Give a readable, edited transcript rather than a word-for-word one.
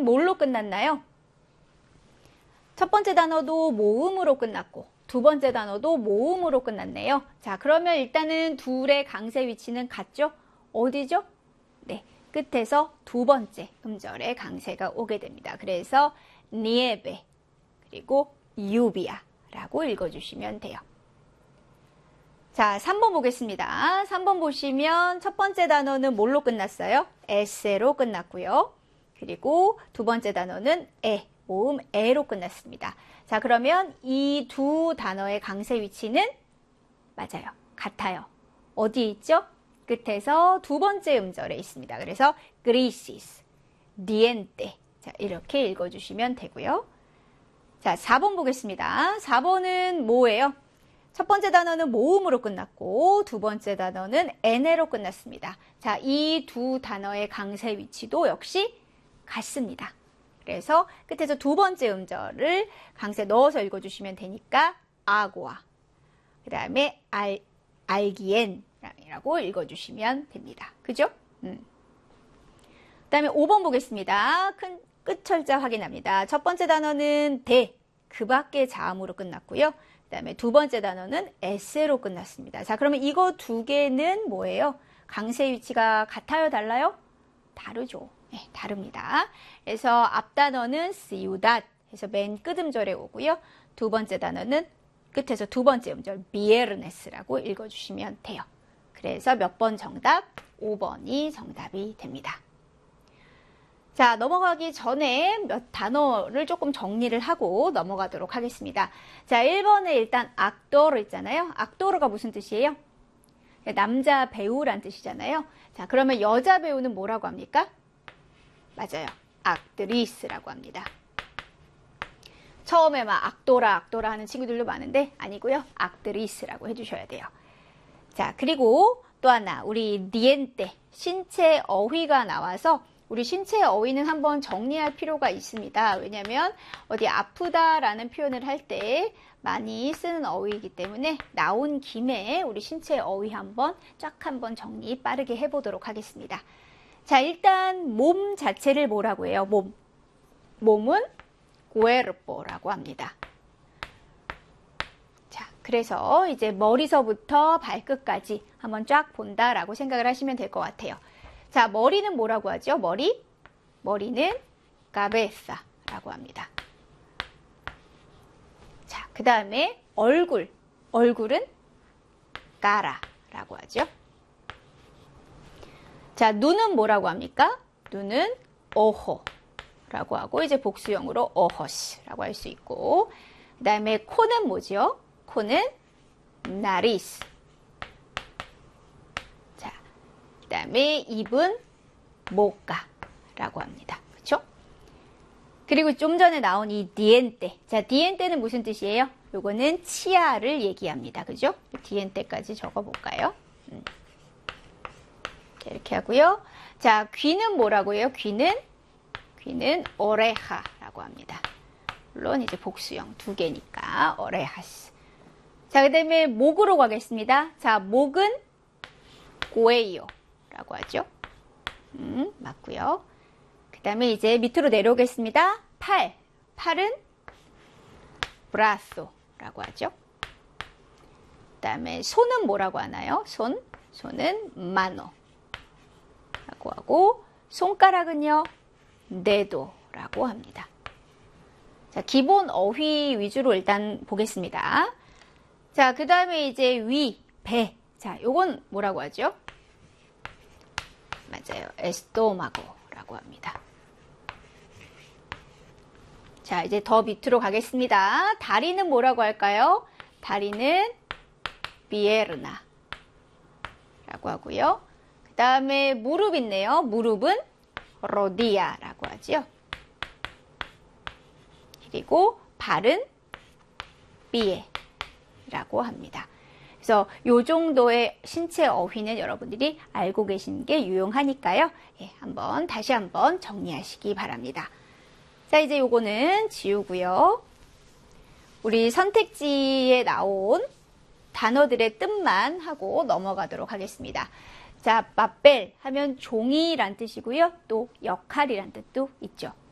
단어는 뭘로 끝났나요? 첫 번째 단어도 모음으로 끝났고 두 번째 단어도 모음으로 끝났네요. 자, 그러면 일단은 둘의 강세 위치는 같죠? 어디죠? 네, 끝에서 두 번째 음절에 강세가 오게 됩니다. 그래서 니에베 그리고 유비아라고 읽어주시면 돼요. 자, 3번 보겠습니다. 3번 보시면 첫 번째 단어는 뭘로 끝났어요? 에세로 끝났고요. 그리고 두 번째 단어는 모음 에로 끝났습니다. 자, 그러면 이 두 단어의 강세 위치는 맞아요. 같아요. 어디 있죠? 끝에서 두 번째 음절에 있습니다. 그래서 crisis, diente. 자, 이렇게 읽어주시면 되고요. 자, 4번 보겠습니다. 4번은 뭐예요? 첫 번째 단어는 모음으로 끝났고 두 번째 단어는 n으로 끝났습니다. 자, 이 두 단어의 강세 위치도 역시 같습니다. 그래서 끝에서 두 번째 음절을 강세 넣어서 읽어주시면 되니까 아고아 그 다음에 알기엔이라고 읽어주시면 됩니다. 그죠? 그 다음에 5번 보겠습니다. 끝철자 확인합니다. 첫 번째 단어는 그 밖의 자음으로 끝났고요. 그 다음에 두 번째 단어는 s로 끝났습니다. 자, 그러면 이거 두 개는 뭐예요? 강세 위치가 같아요? 달라요? 다르죠. 네, 다릅니다. 그래서 앞 단어는 ciudad 해서 맨 끝 음절에 오고요. 두 번째 단어는 끝에서 두 번째 음절 viernes라고 읽어주시면 돼요. 그래서 몇 번 정답? 5번이 정답이 됩니다. 자, 넘어가기 전에 몇 단어를 조금 정리를 하고 넘어가도록 하겠습니다. 자, 1번에 일단 악도르 있잖아요. 악도르가 무슨 뜻이에요? 남자 배우란 뜻이잖아요. 자, 그러면 여자 배우는 뭐라고 합니까? 맞아요. 악트리스라고 합니다. 처음에 막 악도라 하는 친구들도 많은데 아니고요. 악트리스라고 해주셔야 돼요. 자, 그리고 또 하나 우리 디엔테 신체 어휘가 나와서 우리 신체 어휘는 한번 정리할 필요가 있습니다. 왜냐하면 어디 아프다라는 표현을 할 때 많이 쓰는 어휘이기 때문에 나온 김에 우리 신체 어휘 한번 정리 빠르게 해보도록 하겠습니다. 자, 일단 몸 자체를 뭐라고 해요? 몸은 cuerpo라고 합니다. 자, 그래서 이제 머리서부터 발끝까지 한번 쫙 본다라고 생각을 하시면 될 것 같아요. 자, 머리는 뭐라고 하죠? 머리는 cabez라고 합니다. 자, 그 다음에 얼굴은 cara라고 하죠. 자, 눈은 뭐라고 합니까? 눈은 ojo라고 하고 이제 복수형으로 ojos라고 할 수 있고 그 다음에 코는 뭐죠? 코는 nariz. 자, 그 다음에 입은 boca라고 합니다. 그렇죠? 그리고 좀 전에 나온 이 diente. 자, diente는 무슨 뜻이에요? 요거는 치아를 얘기합니다. 그죠? diente까지 적어볼까요? 이렇게 하고요. 자, 귀는 뭐라고 해요? 귀는 oreja라고 합니다. 물론 이제 복수형 두 개니까 orejas. 자, 그 다음에 목으로 가겠습니다. 자, 목은 cuello라고 하죠. 맞고요. 그 다음에 이제 밑으로 내려오겠습니다. 팔은 brazo라고 하죠. 그 다음에 손은 뭐라고 하나요? 손은 mano 라고 하고 손가락은요 dedo라고 합니다. 자, 기본 어휘 위주로 일단 보겠습니다. 자, 그 다음에 이제 배. 자, 요건 뭐라고 하죠? 맞아요. 에스토마고라고 합니다. 자, 이제 더 밑으로 가겠습니다. 다리는 뭐라고 할까요? 다리는 pierna라고 하고요. 그 다음에 무릎 있네요. 무릎은 rodilla라고 하죠. 그리고 발은 pie라고 합니다. 그래서 이 정도의 신체 어휘는 여러분들이 알고 계신 게 유용하니까요. 예, 다시 한번 정리하시기 바랍니다. 자, 이제 요거는 지우고요. 우리 선택지에 나온 단어들의 뜻만 하고 넘어가도록 하겠습니다. 자, papel 하면 종이란 뜻이고요. 또 역할이란 뜻도 있죠.